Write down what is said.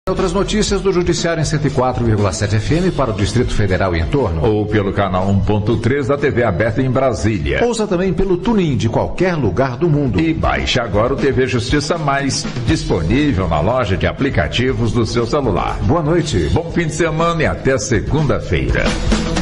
Outras notícias do Judiciário em 104,7 FM para o Distrito Federal e entorno. Ou pelo canal 1.3 da TV aberta em Brasília. Ouça também pelo TuneIn de qualquer lugar do mundo. E baixe agora o TV Justiça Mais, disponível na loja de aplicativos do seu celular. Boa noite. Bom fim de semana e até segunda-feira.